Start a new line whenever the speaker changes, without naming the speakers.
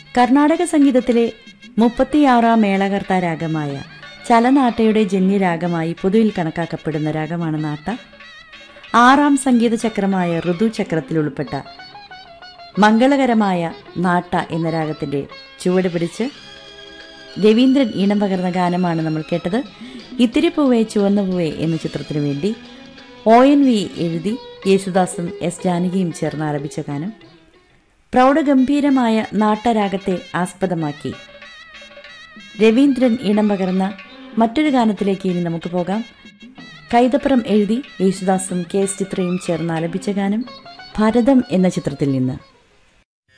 കർണാടക സംഗീതത്തിലെ 36ാം മേളകർത്താ രാഗമായ ചലനാട്ടയുടെ ജന്യരാഗമായി പൊതുവിൽ കണക്കാക്കപ്പെടുന്ന രാഗമാണ് നാട്ട. 6ാം സംഗീത ചക്രമായ ഋതുചക്രത്തിൽ ഉൾപ്പെട്ട മംഗളകരമായ നാട്ട എന്ന രാഗത്തിൻ്റെ ചുവട് പിടിച്ച് രവീന്ദ്രൻ ഈണം പകർന്ന ഗാനമാണ് നമ്മൾ കേട്ടത്. ഇത്തിരി പൂവേ ചുവന്ന പൂവേ എന്ന ചിത്രത്തിനു വേണ്ടി ONV എഴുതി യേശുദാസും എസ് ജാനകിയും ചേർന്ന് ആലപിച്ച ഗാനം. പ്രൗഢഗംഭീരമായ നാട്ടരാഗത്തെ ആസ്പദമാക്കി രവീന്ദ്രൻ ഈണം പകർന്ന മറ്റൊരു ഗാനത്തിലേക്ക് ഇനി നമുക്ക് പോകാം. കൈതപ്പുറം എഴുതി യേശുദാസും KS ചിത്രയും ചേർന്ന് ആലപിച്ച ഗാനം ഭാരതം എന്ന ചിത്രത്തിൽ നിന്ന്.